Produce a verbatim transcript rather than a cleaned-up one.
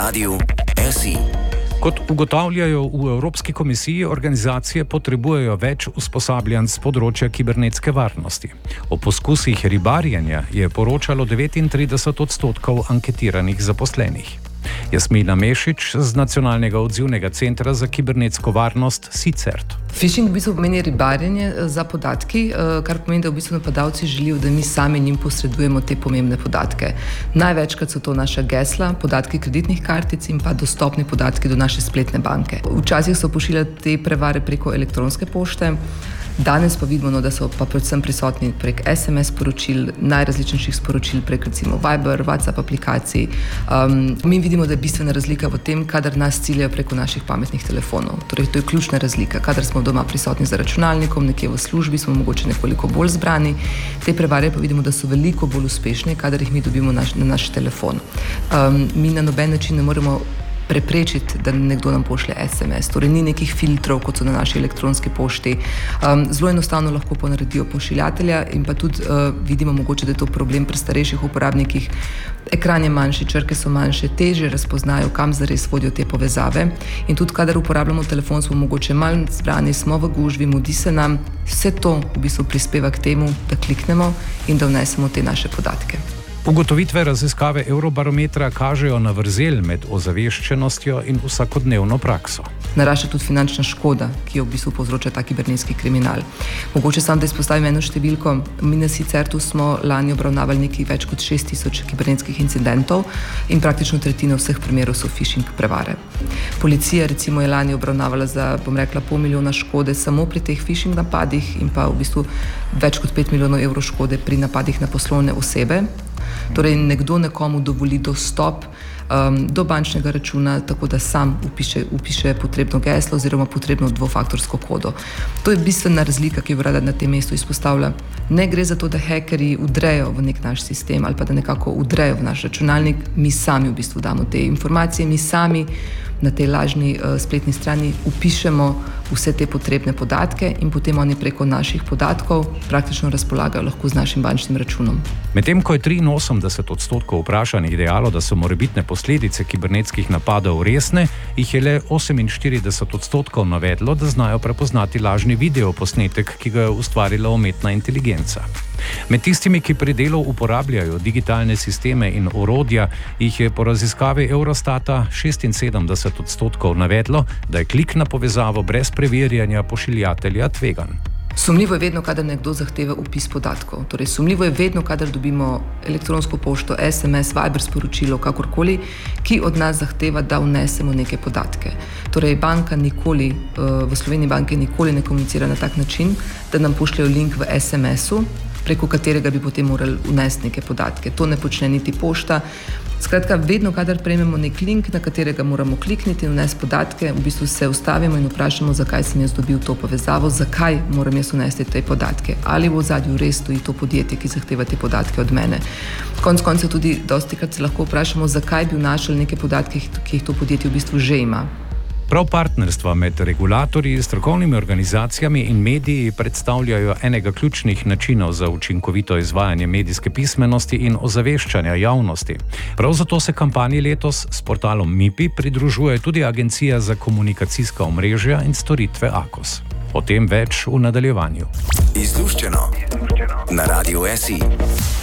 Radiu S I. Kot ugotavljajo v Evropski komisiji, organizacije potrebujejo več usposabljanj z področja kibernetske varnosti. O poskusih ribarjenja je poročalo devetintrideset odstotkov anketiranih zaposlenih. Jasmina Mešič z Nacionalnega odzivnega centra za kibernetsko varnost CICERT. Phishing v bistvu pomeni ribarjenje za podatki, kar pomeni, da v bistvu napadalci želijo, da mi sami njim posredujemo te pomembne podatke. Največkrat so to naša gesla, podatki kreditnih kartic in pa dostopni podatki do naše spletne banke. Včasih so pošiljali te prevare preko elektronske pošte, danes pa vidimo, no, da so pa predvsem prisotni prek es em es sporočil, najrazličnejših sporočil prek recimo Viber, WhatsApp aplikacij. Um, mi vidimo, da je bistvena razlika v tem, kadar nas ciljajo preko naših pametnih telefonov. Torej, to je ključna razlika. Kadar smo doma prisotni za računalnikom, nekje v službi, smo mogoče nekoliko bolj zbrani. Te prevare pa vidimo, da so veliko bolj uspešne, kadar jih mi dobimo naš, na naš telefon. Um, mi na noben način ne moremo preprečiti, da nekdo nam pošlje es em es. Torej, ni nekih filtrov, kot so na naši elektronski pošti. Um, zelo enostavno lahko ponaredijo pošiljatelja in pa tudi uh, vidimo mogoče, da je to problem pri starejših uporabnikih. Ekran je manjši, črke so manjše, težje razpoznajo, kam zares vodijo te povezave. In tudi, kadar uporabljamo telefon, smo mogoče malo zbrani, smo v gužvi, mudi se nam. Vse to v bistvu prispeva k temu, da kliknemo in da vnesemo te naše podatke. Ugotovitve raziskave Eurobarometra kažejo na vrzel med ozaveščenostjo in vsakodnevno prakso. Narašča tudi finančna škoda, ki jo v bistvu povzroča ta kibernetski kriminal. Mogoče samo, da izpostavim eno številko. Mi na CICERT-u smo lani obravnavali nekaj več kot šest tisoč kibernetskih incidentov in praktično tretjina vseh primerov so phishing prevare. Policija recimo je lani obravnavala za, bom rekla, pol milijona škode samo pri teh phishing napadih in pa v bistvu več kot pet milijonov evrov škode pri napadih na poslovne osebe. Torej, nekdo nekomu dovoli dostop um, do bančnega računa, tako da sam upiše, upiše potrebno geslo oziroma potrebno dvofaktorsko kodo. To je bistvena razlika, ki jo rada na tem mestu izpostavlja. Ne gre za to, da hekerji vdrejo v nek naš sistem ali pa da nekako vdrejo v naš računalnik, mi sami v bistvu damo te informacije, mi sami na tej lažni uh, spletni strani upišemo vse te potrebne podatke in potem oni preko naših podatkov praktično razpolagajo lahko z našim bančnim računom. Medtem ko je triinosemdeset odstotkov vprašanih dejalo, da so morebitne posledice kibernetskih napadov resne, jih je le oseminštirideset odstotkov navedlo, da znajo prepoznati lažni videoposnetek, ki ga je ustvarila umetna inteligenca. Med tistimi, ki pri delu uporabljajo digitalne sisteme in orodja, jih je po raziskavi Eurostata šestinsedemdeset odstotkov navedlo, da je klik na povezavo brez preverjanja pošiljatelja tvegan. Sumljivo je vedno, kadar nekdo zahteva vpis podatkov. Torej, sumljivo je vedno, kadar dobimo elektronsko pošto, es em es, Viber sporočilo, kakorkoli, ki od nas zahteva, da vnesemo neke podatke. Torej, banka nikoli, v Sloveniji banke nikoli ne komunicira na tak način, da nam pošljajo link v es em esu, preko katerega bi potem morali vnesti neke podatke. To ne počne niti pošta. Skratka, vedno, kadar prejmemo nek link, na katerega moramo klikniti in vnesti podatke, v bistvu se ustavimo in vprašamo, zakaj sem jaz dobil to povezavo, zakaj moram jaz vnesti te podatke, ali v ozadju res stoji to podjetje, ki zahteva te podatke od mene. Konec koncev tudi dostikrat se lahko vprašamo, zakaj bi vnašali neke podatke, ki jih to podjetje v bistvu že ima. Prav partnerstva med regulatorji, strokovnimi organizacijami in mediji predstavljajo enega ključnih načinov za učinkovito izvajanje medijske pismenosti in ozaveščanja javnosti. Prav zato se kampanji letos s portalom MIPI pridružuje tudi Agencija za komunikacijska omrežja in storitve Akos. O tem več v nadaljevanju. Izluščeno na Radiu S I.